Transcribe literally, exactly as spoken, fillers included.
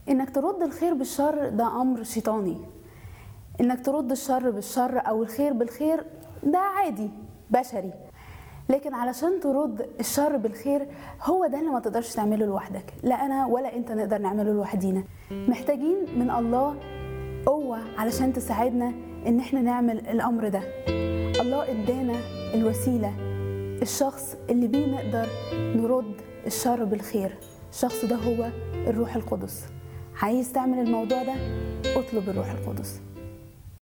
انك ترد الخير بالشر ده امر شيطاني. انك ترد الشر بالشر او الخير بالخير ده عادي بشري، لكن علشان ترد الشر بالخير هو ده اللي ما تقدرش تعمله لوحدك. لا انا ولا انت نقدر نعمله لوحدينا، محتاجين من الله قوة علشان تساعدنا ان احنا نعمل الامر ده. الله ادانا الوسيلة، الشخص اللي بيه نقدر نرد الشر بالخير، الشخص ده هو الروح القدس. عايز تعمل الموضوع ده؟ اطلب الروح القدس.